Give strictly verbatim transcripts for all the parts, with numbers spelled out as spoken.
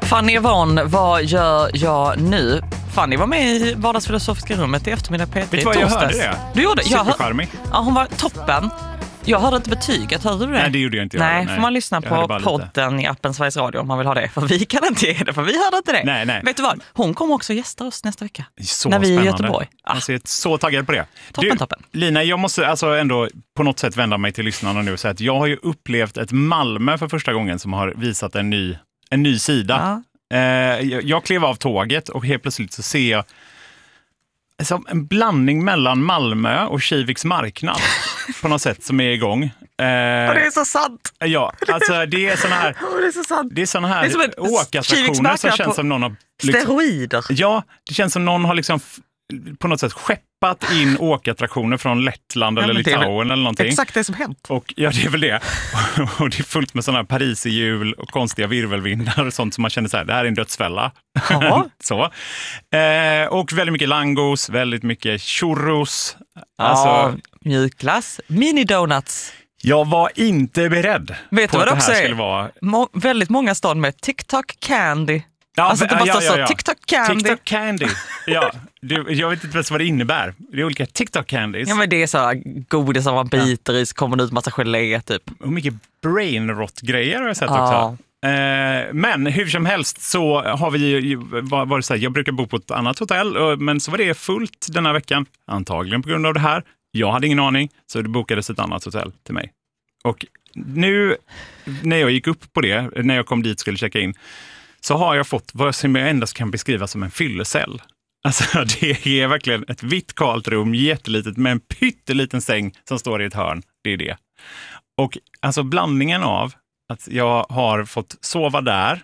Fanny Yvonne, vad gör jag nu? Fanny var med i vardagsfilosofiska rummet i eftermiddag P tre. Vet du vad, jag hörde det? Du gjorde? Supercharmig. Ja, hon var toppen. Jag hörde inte betyget, hörde du det? Nej, det gjorde jag inte. Nej, jag nej. får man lyssna jag på podden lite i appen Sveriges Radio om man vill ha det. För vi kan inte ge det, för vi hörde inte det. Nej, nej. Vet du vad? Hon kommer också gästa oss nästa vecka. Så när vi spännande. är i Göteborg. Ah. Jag är så taggad på det. Toppen, du, toppen. Lina, jag måste alltså ändå på något sätt vända mig till lyssnarna nu och säga att jag har ju upplevt ett Malmö för första gången som har visat en ny, en ny sida. Ja. Eh, jag, jag klev av tåget och helt plötsligt så ser jag alltså, en blandning mellan Malmö och Kiviks marknad på något sätt som är igång. Eh, Och det är så sant. Ja, alltså det är såna här, Och det är så sant. det är såna här Det är som en åkattraktioner som känns som någon har... Liksom, steroider. ja, det känns som någon har liksom f- på något sätt skeppat in åkattraktioner från Lettland Ja, eller men det är väl Litauen eller någonting. Exakt det som hänt. Och ja, det är väl det. Och det är fullt med sådana här pariserhjul och konstiga virvelvindar och sånt som man känner så här, det här är en dödsfälla. Ja. Så. Eh, och väldigt mycket langos, väldigt mycket churros. Ja, Alltså, mjukglass, mini-donuts. jag var inte beredd Vet på du vad att det det här också är? skulle vara... Må- väldigt många stad med TikTok candy. Ja, Alltså det bara ja, står ja, så, ja. TikTok candy. TikTok candy. Ja, du, jag vet inte ens vad det innebär. Det är olika TikTok candies. Ja, men det är så godis som man biter i, så kommer det ut massa gelé typ. Och mycket brain rot grejer har jag sett Ja. också. Eh, men hur som helst så har vi ju, var, var det så här, jag brukar bo på ett annat hotell, och, men så var det fullt den här veckan. Antagligen på grund av det här. Jag hade ingen aning, så det bokades ett annat hotell till mig. Och nu när jag gick upp på det, när jag kom dit och skulle checka in, så har jag fått vad som jag endast kan beskriva som en fyllecell. Alltså det är verkligen ett vitt kalt rum, jättelitet, med en pytteliten säng som står i ett hörn. Det är det. Och alltså blandningen av att jag har fått sova där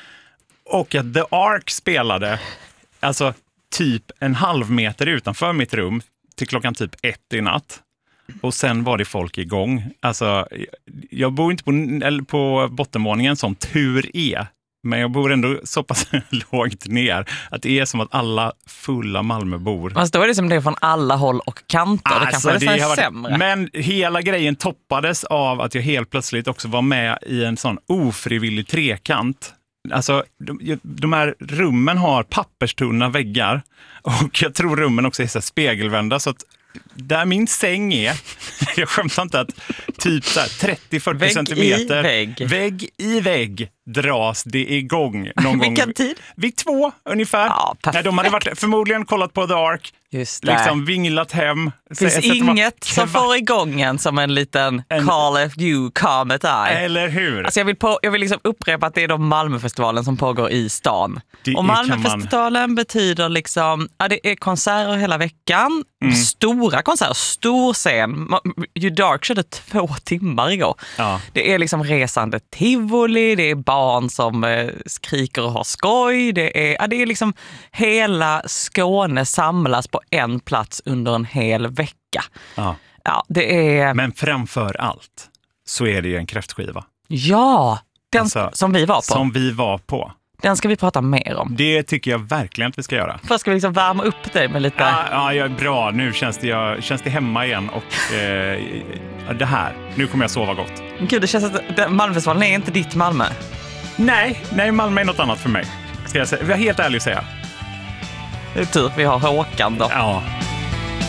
och att The Ark spelade alltså typ en halv meter utanför mitt rum till klockan typ ett i natt. Och sen var det folk igång. Alltså, jag bor inte på, eller på bottenvåningen som tur är. Men jag bor ändå så pass lågt ner att det är som att alla fulla Malmöbor... Men då är det som det är från alla håll och kanter. Det alltså, kanske är det det har varit, sämre. Men hela grejen toppades av att jag helt plötsligt också var med i en sån ofrivillig trekant. Alltså, de, de här rummen har papperstunna väggar. Och jag tror rummen också är så här spegelvända, så att där min säng är, jag skämtar inte, att typ så här trettio till fyrtio vägg centimeter i vägg. vägg i vägg dras det igång någon gång. Vilken tid? Vid två ungefär. Ja, Nej, de hade varit, förmodligen kollat på The Ark, Just det. liksom vinglat hem. Det finns inget som får igång en som en liten En- Call of You Comet Eye. Eller hur? Alltså jag vill, på, jag vill liksom upprepa att det är de Malmöfestivalen som pågår i stan. Det och är- Malmöfestivalen betyder liksom, ja, det är konserter hela veckan. Mm. Stora konserter, stor scen. You Dark körde två timmar igår. Ja. Det är liksom resande tivoli, det är barn som eh, skriker och har skoj. Det är, ja, det är liksom hela Skåne samlas på en plats under en hel vecka. Ja. Ja, det är... Men framför allt så är det ju en kräftskiva. Ja, den Alltså, som vi var på. Som vi var på. Den ska vi prata mer om. Det tycker jag verkligen att vi ska göra. Först ska vi liksom värma upp dig med lite... Ja, ja, jag är bra. Nu känns det, jag, känns det hemma igen. Och eh, det här, nu kommer jag sova gott. Gud, det känns att Malmöfestivalen är inte ditt Malmö. Nej, nej, Malmö är något annat för mig. Ska jag säga. Jag är helt ärlig att säga. Det är tur, vi har Håkan då. Ja.